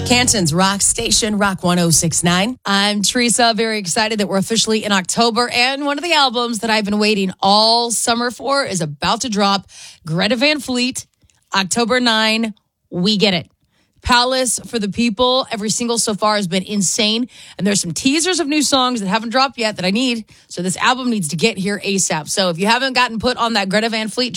Canton's Rock Station, Rock 1069. I'm Teresa, very excited that we're officially in October, and one of the albums that I've been waiting all summer for is about to drop. Greta Van Fleet, October 9, We Get It. Palace for the People. Every single so far has been insane. And there's some teasers of new songs that haven't dropped yet that I need. So this album needs to get here ASAP. So if you haven't gotten put on that Greta Van Fleet